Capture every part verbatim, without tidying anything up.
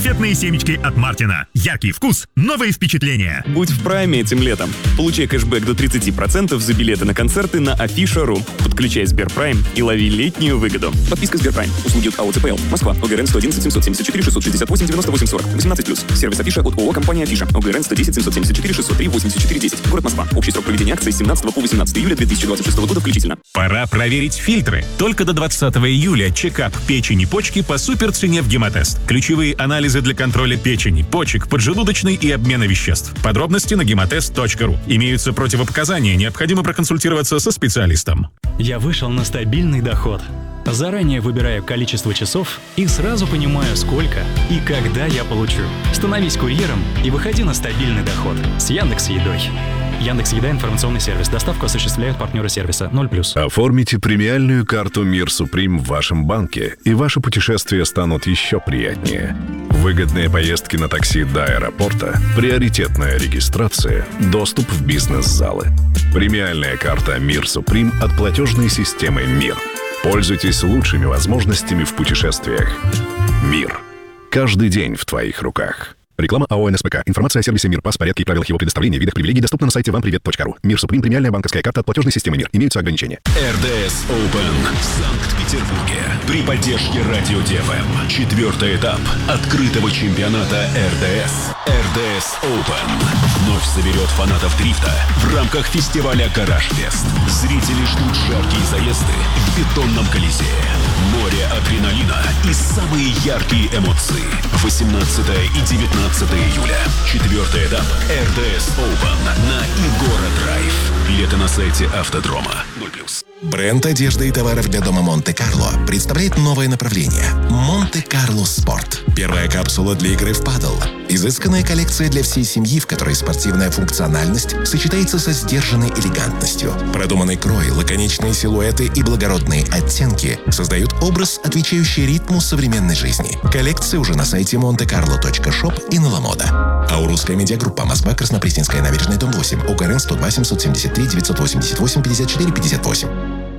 Конфетные семечки от Мартина. Яркий вкус, новые впечатления. Будь в прайме этим летом. Получай кэшбэк до тридцать процентов за билеты на концерты на афиша точка ру. Подключай Сберпрайм и лови летнюю выгоду. Подписка Сберпрайм. Услуги от АО ЦПЛ. Москва. ОГРН сто одиннадцать семьсот семьдесят четыре шестьсот шестьдесят восемь девяносто восемь сорок. восемнадцать плюс. Сервис Афиша от ООО «Компания Афиша». ОГРН сто десять семьсот семьдесят четыре шестьсот три восемьдесят четыре десять. Город Москва. Общий срок проведения акции с семнадцатого по восемнадцатое июля две тысячи двадцать шестого года включительно. Пора проверить фильтры. Только до двадцатого июля чекап печени, почки по суперцене в Гемотест. Ключевые анализы для контроля печени, почек, поджелудочной и обмена веществ. Подробности на гемотест точка ру. Имеются противопоказания, необходимо проконсультироваться со специалистом. Я вышел на стабильный доход. Заранее выбираю количество часов и сразу понимаю, сколько и когда я получу. Становись курьером и выходи на стабильный доход с Яндекс.Едой. Яндекс.Еда — информационный сервис. Доставку осуществляют партнеры сервиса ноль плюс. Оформите премиальную карту Мир Суприм в вашем банке, и ваши путешествия станут еще приятнее. Выгодные поездки на такси до аэропорта, приоритетная регистрация, доступ в бизнес-залы. Премиальная карта Мир Суприм от платежной системы «Мир». Пользуйтесь лучшими возможностями в путешествиях. «Мир». Каждый день в твоих руках. Реклама АО НСПК. Информация о сервисе «Мир Пас», порядке и правилах его предоставления, видах привилегий доступна на сайте вам привет точка ру. Мир Суприм — премиальная банковская карта от платежной системы «Мир». Имеются ограничения. эр дэ эс Open в Санкт-Петербурге при поддержке Радио ДФМ. Четвертый этап открытого чемпионата эр дэ эс. эр дэ эс Open вновь соберет фанатов дрифта в рамках фестиваля «Гараж-фест». Зрители ждут жаркие заезды в бетонном колесе, море адреналина и самые яркие эмоции. восемнадцатого и девятнадцатого июля. Четвертый этап эр дэ эс Open на Игора Драйв. Билеты на сайте Автодрома. ноль плюс. Бренд одежды и товаров для дома Монте-Карло представляет новое направление – Монте-Карло Спорт. Первая капсула для игры в падл. Изысканная коллекция для всей семьи, в которой спортивная функциональность сочетается со сдержанной элегантностью. Продуманный крой, лаконичные силуэты и благородные оттенки создают образ, отвечающий ритму современной жизни. Коллекция уже на сайте монте карло точка шоп и на Ламода. Аурусская медиагруппа. Москва, Краснопресненская набережная, дом восемь. ОГРН сто два семьсот семьдесят три девятьсот восемьдесят восемь пятьдесят четыре пятьдесят восемь.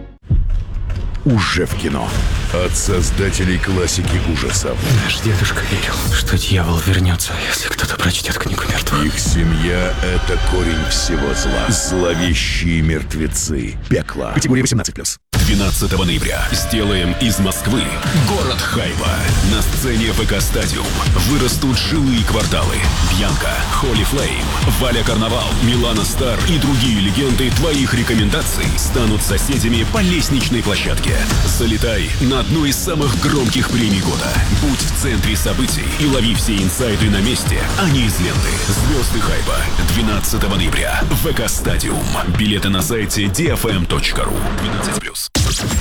Уже в кино. От создателей классики ужасов. Наш дедушка верил, что дьявол вернется, если кто-то прочтет книгу мертвых. Их семья — это корень всего зла. Зловещие мертвецы. Пекло. Категория восемнадцать плюс. двенадцатого ноября сделаем из Москвы город хайпа. На сцене ВК Стадиум вырастут жилые кварталы. Бьянка, Холли Флейм, Валя Карнавал, Милана Стар и другие легенды твоих рекомендаций станут соседями по лестничной площадке. Залетай на одну из самых громких премий года. Будь в центре событий и лови все инсайды на месте, а не из ленты. Звезды хайпа. двенадцатого ноября. ВК Стадиум. Билеты на сайте ди эф эм точка ру. двенадцать плюс.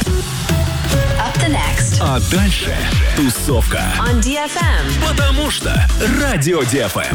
Up the next. А дальше тусовка. On ди эф эм. Потому что Радио ди эф эм.